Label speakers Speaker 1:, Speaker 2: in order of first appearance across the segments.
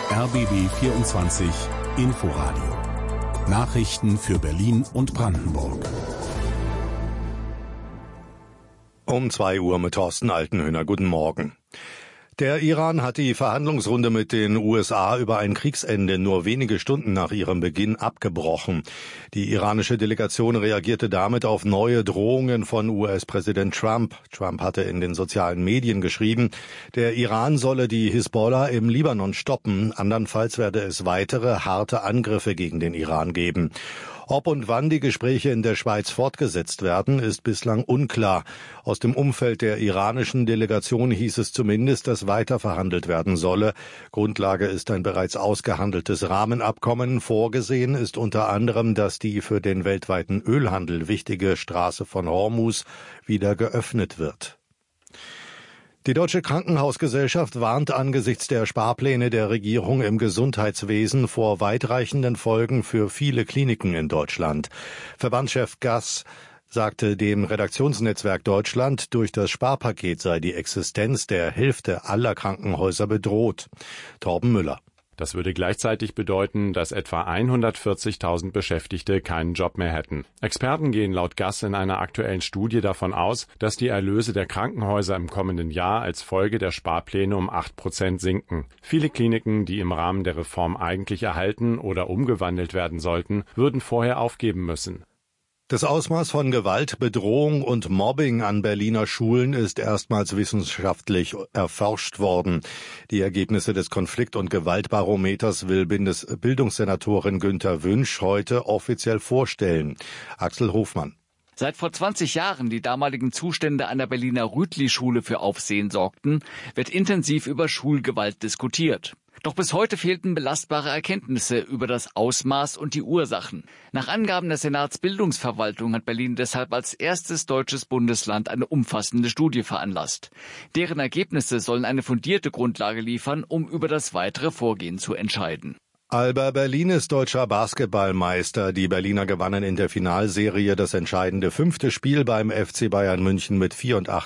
Speaker 1: RBB 24 Inforadio. Nachrichten für Berlin und Brandenburg.
Speaker 2: Um 2 Uhr mit Thorsten Altenhöhner. Guten Morgen. Der Iran hat die Verhandlungsrunde mit den USA über ein Kriegsende nur wenige Stunden nach ihrem Beginn abgebrochen. Die iranische Delegation reagierte damit auf neue Drohungen von US-Präsident Trump. Trump hatte in den sozialen Medien geschrieben, der Iran solle die Hisbollah im Libanon stoppen, andernfalls werde es weitere harte Angriffe gegen den Iran geben. Ob und wann die Gespräche in der Schweiz fortgesetzt werden, ist bislang unklar. Aus dem Umfeld der iranischen Delegation hieß es zumindest, dass weiter verhandelt werden solle. Grundlage ist ein bereits ausgehandeltes Rahmenabkommen. Vorgesehen ist unter anderem, dass die für den weltweiten Ölhandel wichtige Straße von Hormuz wieder geöffnet wird. Die Deutsche Krankenhausgesellschaft warnt angesichts der Sparpläne der Regierung im Gesundheitswesen vor weitreichenden Folgen für viele Kliniken in Deutschland. Verbandschef Gass sagte dem Redaktionsnetzwerk Deutschland, durch das Sparpaket sei die Existenz der Hälfte aller Krankenhäuser bedroht. Torben Müller.
Speaker 3: Das würde gleichzeitig bedeuten, dass etwa 140.000 Beschäftigte keinen Job mehr hätten. Experten gehen laut Gass in einer aktuellen Studie davon aus, dass die Erlöse der Krankenhäuser im kommenden Jahr als Folge der Sparpläne um 8% sinken. Viele Kliniken, die im Rahmen der Reform eigentlich erhalten oder umgewandelt werden sollten, würden vorher aufgeben müssen.
Speaker 2: Das Ausmaß von Gewalt, Bedrohung und Mobbing an Berliner Schulen ist erstmals wissenschaftlich erforscht worden. Die Ergebnisse des Konflikt- und Gewaltbarometers will Bildungssenatorin Günther Wünsch heute offiziell vorstellen. Axel Hofmann.
Speaker 4: Seit vor 20 Jahren die damaligen Zustände an der Berliner Rütli-Schule für Aufsehen sorgten, wird intensiv über Schulgewalt diskutiert. Doch bis heute fehlten belastbare Erkenntnisse über das Ausmaß und die Ursachen. Nach Angaben der Senatsbildungsverwaltung hat Berlin deshalb als erstes deutsches Bundesland eine umfassende Studie veranlasst. Deren Ergebnisse sollen eine fundierte Grundlage liefern, um über das weitere Vorgehen zu entscheiden.
Speaker 2: Alba Berlin ist deutscher Basketballmeister. Die Berliner gewannen in der Finalserie das entscheidende 5. Spiel beim FC Bayern München mit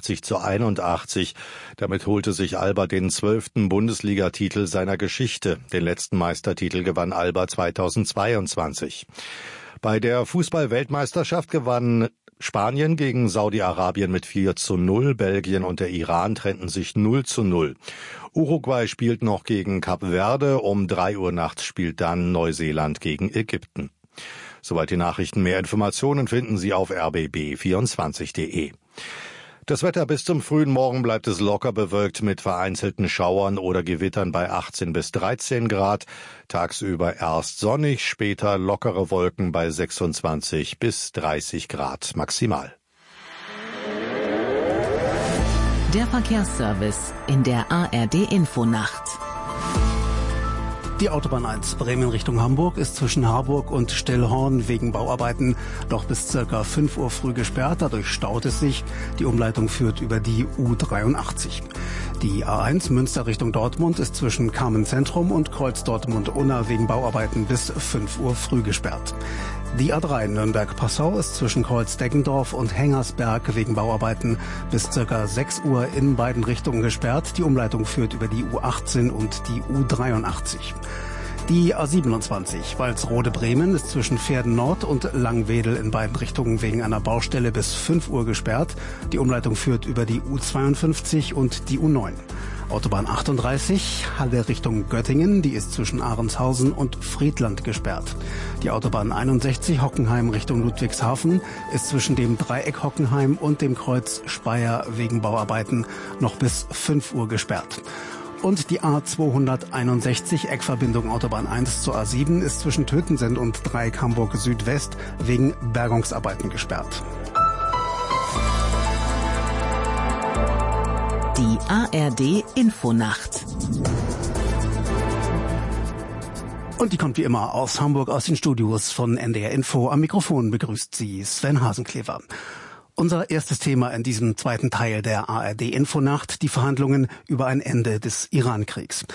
Speaker 2: 84:81. Damit holte sich Alba den 12. Bundesligatitel seiner Geschichte. Den letzten Meistertitel gewann Alba 2022. Bei der Fußball-Weltmeisterschaft gewann Spanien gegen Saudi-Arabien mit 4:0, Belgien und der Iran trennten sich 0:0. Uruguay spielt noch gegen Kap Verde, um 3 Uhr nachts spielt dann Neuseeland gegen Ägypten. Soweit die Nachrichten, mehr Informationen finden Sie auf rbb24.de. Das Wetter: bis zum frühen Morgen bleibt es locker bewölkt mit vereinzelten Schauern oder Gewittern bei 18 bis 13 Grad. Tagsüber erst sonnig, später lockere Wolken bei 26 bis 30 Grad maximal.
Speaker 5: Der Verkehrsservice in der ARD-Infonacht.
Speaker 6: Die Autobahn 1 Bremen Richtung Hamburg ist zwischen Harburg und Stillhorn wegen Bauarbeiten noch bis ca. 5 Uhr früh gesperrt. Dadurch staut es sich. Die Umleitung führt über die U83. Die A1 Münster Richtung Dortmund ist zwischen Carmen-Zentrum und Kreuz Dortmund-Unna wegen Bauarbeiten bis 5 Uhr früh gesperrt. Die A3 Nürnberg-Passau ist zwischen Kreuz-Deggendorf und Hengersberg wegen Bauarbeiten bis ca. 6 Uhr in beiden Richtungen gesperrt. Die Umleitung führt über die U18 und die U83. Die A27 Walsrode-Bremen ist zwischen Pferden Nord und Langwedel in beiden Richtungen wegen einer Baustelle bis 5 Uhr gesperrt. Die Umleitung führt über die U52 und die U9. Autobahn 38 Halle Richtung Göttingen, die ist zwischen Ahrenshausen und Friedland gesperrt. Die Autobahn 61 Hockenheim Richtung Ludwigshafen ist zwischen dem Dreieck Hockenheim und dem Kreuz Speyer wegen Bauarbeiten noch bis 5 Uhr gesperrt. Und die A261 Eckverbindung Autobahn 1 zur A7 ist zwischen Tötensend und Dreieck Hamburg Südwest wegen Bergungsarbeiten gesperrt.
Speaker 5: Die ARD-Infonacht.
Speaker 6: Und die kommt wie immer aus Hamburg, aus den Studios von NDR Info. Am Mikrofon begrüßt sie Sven Hasenklever. Unser erstes Thema in diesem zweiten Teil der ARD-Infonacht: die Verhandlungen über ein Ende des Iran-Kriegs.